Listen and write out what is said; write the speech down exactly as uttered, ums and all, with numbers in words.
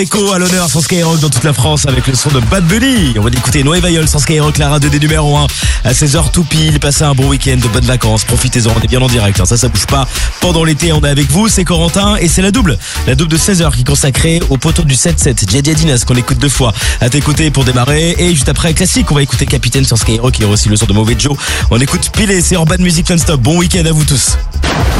Echo à l'honneur sur Skyrock dans toute la France avec le son de Bad Bunny. On va écouter Noé Vayol sur Skyrock, la radio des numéros un à seize heures tout pile. Passez un bon week-end, de bonnes vacances, profitez-en, on est bien en direct, hein. ça ça bouge pas. Pendant l'été on est avec vous, c'est Corentin et c'est la double. La double de seize heures qui est consacrée au poteau du sept sept, Djadja Dinas qu'on écoute deux fois. À t'écouter pour démarrer et juste après classique on va écouter Capitaine sur Skyrock et aussi le son de Mauvais Joe. On écoute Pilé, c'est Urban Music Non-Stop. Bon week-end à vous tous.